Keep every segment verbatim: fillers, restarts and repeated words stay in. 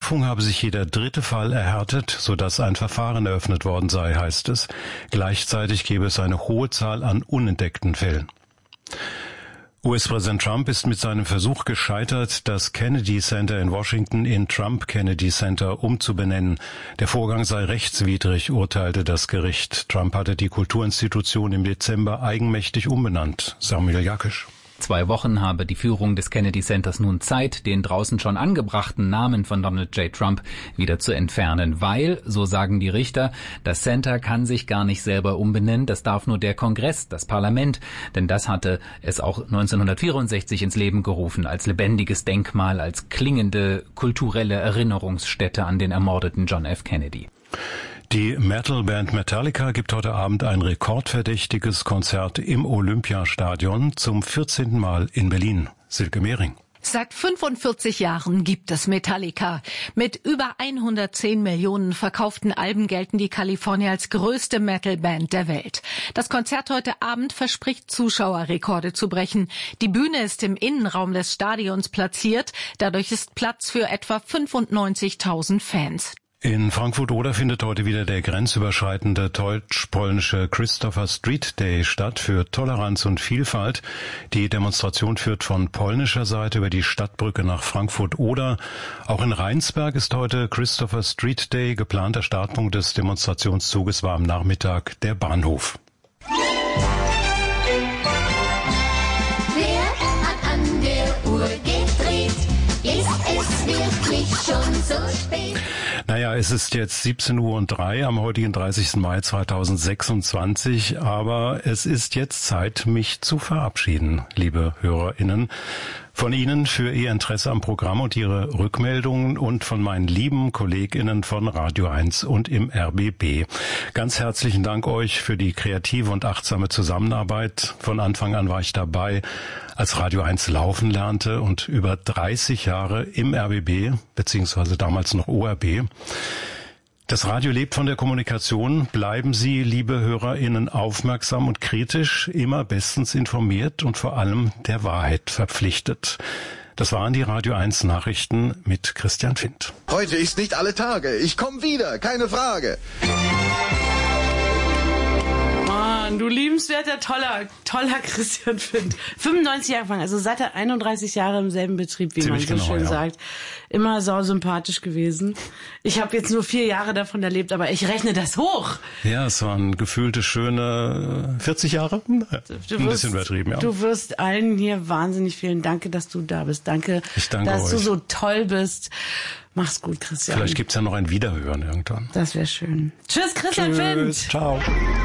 Impfung habe sich jeder dritte Fall erhärtet, sodass ein Verfahren eröffnet worden sei, heißt es. Gleichzeitig gebe es eine hohe Zahl an unentdeckten Fällen. U S-Präsident Trump ist mit seinem Versuch gescheitert, das Kennedy Center in Washington in Trump Kennedy Center umzubenennen. Der Vorgang sei rechtswidrig, urteilte das Gericht. Trump hatte die Kulturinstitution im Dezember eigenmächtig umbenannt. Samuel Jakisch. Zwei Wochen habe die Führung des Kennedy Centers nun Zeit, den draußen schon angebrachten Namen von Donald J. Trump wieder zu entfernen, weil, so sagen die Richter, das Center kann sich gar nicht selber umbenennen, das darf nur der Kongress, das Parlament, denn das hatte es auch neunzehnhundertvierundsechzig ins Leben gerufen, als lebendiges Denkmal, als klingende kulturelle Erinnerungsstätte an den ermordeten John F. Kennedy. Die Metalband Metallica gibt heute Abend ein rekordverdächtiges Konzert im Olympiastadion zum vierzehnten Mal in Berlin. Silke Mehring. Seit fünfundvierzig Jahren gibt es Metallica. Mit über hundertzehn Millionen verkauften Alben gelten die Kalifornier als größte Metalband der Welt. Das Konzert heute Abend verspricht, Zuschauerrekorde zu brechen. Die Bühne ist im Innenraum des Stadions platziert. Dadurch ist Platz für etwa fünfundneunzigtausend Fans. In Frankfurt-Oder findet heute wieder der grenzüberschreitende deutsch-polnische Christopher Street Day statt für Toleranz und Vielfalt. Die Demonstration führt von polnischer Seite über die Stadtbrücke nach Frankfurt-Oder. Auch in Rheinsberg ist heute Christopher Street Day. Geplanter Startpunkt des Demonstrationszuges war am Nachmittag der Bahnhof. Wer hat an der Uhr gedreht? Ist es wirklich schon so spät? Naja, es ist jetzt siebzehn Uhr und drei am heutigen dreißigsten Mai zweitausendsechsundzwanzig, aber es ist jetzt Zeit, mich zu verabschieden, liebe HörerInnen. Von Ihnen für Ihr Interesse am Programm und Ihre Rückmeldungen und von meinen lieben KollegInnen von Radio eins und im R B B. Ganz herzlichen Dank euch für die kreative und achtsame Zusammenarbeit. Von Anfang an war ich dabei, als Radio eins laufen lernte und über dreißig Jahre im R B B, beziehungsweise damals noch O R B. Das Radio lebt von der Kommunikation. Bleiben Sie, liebe HörerInnen, aufmerksam und kritisch, immer bestens informiert und vor allem der Wahrheit verpflichtet. Das waren die Radio eins Nachrichten mit Christian Findt. Heute ist nicht alle Tage. Ich komme wieder, keine Frage. Mann, du liebenswerter, toller, toller Christian Findt. fünfundneunzig Jahre lang, also seit er einunddreißig Jahre im selben Betrieb, wie Ziemlich man so genau, schön ja. sagt. Immer sausympathisch gewesen. Ich habe jetzt nur vier Jahre davon erlebt, aber ich rechne das hoch. Ja, es waren gefühlte, schöne vierzig Jahre. Du, du Ein wirst, bisschen übertrieben, ja. Du wirst allen hier wahnsinnig vielen Danke, dass du da bist. Danke, ich danke dass euch. du so toll bist. Mach's gut, Christian. Vielleicht gibt's ja noch ein Wiederhören irgendwann. Das wäre schön. Tschüss, Christian Findt. Ciao.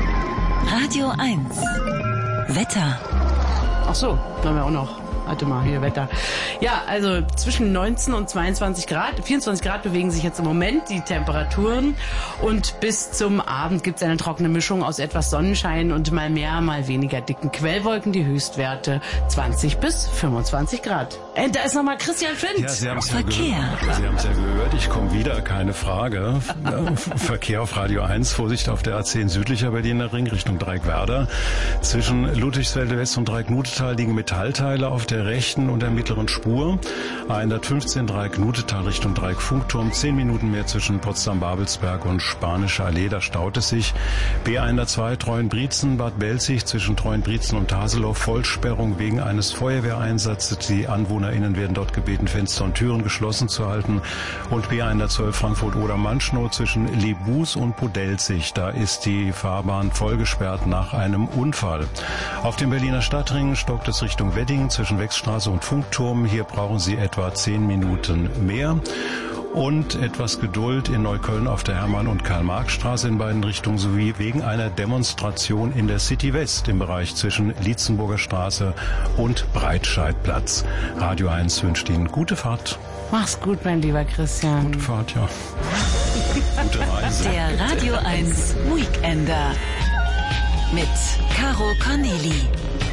Radio eins. Wetter. Ach so, haben wir auch noch. Warte mal, hier Wetter. Ja, also zwischen neunzehn und zweiundzwanzig Grad, vierundzwanzig Grad bewegen sich jetzt im Moment die Temperaturen und bis zum Abend gibt's eine trockene Mischung aus etwas Sonnenschein und mal mehr, mal weniger dicken Quellwolken. Die Höchstwerte zwanzig bis fünfundzwanzig Grad. Äh, da ist nochmal Christian Findt. Ja, Sie haben's ja Verkehr. gehört. Sie haben's ja gehört. Ich komme wieder, keine Frage. Verkehr auf Radio eins. Vorsicht auf der A zehn südlicher Berliner Ring Richtung Dreieckwerder. Zwischen Ludwigsfelde West und Dreiecknutetal liegen Metallteile auf der der rechten und der mittleren Spur. hundertfünfzehn Dreieck-Nutetal Richtung Dreieck-Funkturm. Zehn Minuten mehr zwischen Potsdam-Babelsberg und Spanische Allee. Da staut es sich. B hundertzwei Treuenbrietzen, Bad Belzig zwischen Treuenbrietzen und Haselow. Vollsperrung wegen eines Feuerwehreinsatzes. Die AnwohnerInnen werden dort gebeten, Fenster und Türen geschlossen zu halten. Und B hundertzwölf Frankfurt-Oder-Manschnow zwischen Lebus und Podelzig. Da ist die Fahrbahn vollgesperrt nach einem Unfall. Auf dem Berliner Stadtring stockt es Richtung Wedding zwischen Wechstraße und Funkturm. Hier brauchen Sie etwa zehn Minuten mehr. Und etwas Geduld in Neukölln auf der Hermann- und Karl-Marx-Straße in beiden Richtungen sowie wegen einer Demonstration in der City West im Bereich zwischen Lietzenburger Straße und Breitscheidplatz. Radio eins wünscht Ihnen gute Fahrt. Mach's gut, mein lieber Christian. Gute Fahrt, ja. Gute Reise. Der Radio eins Weekender mit Caro Corneli.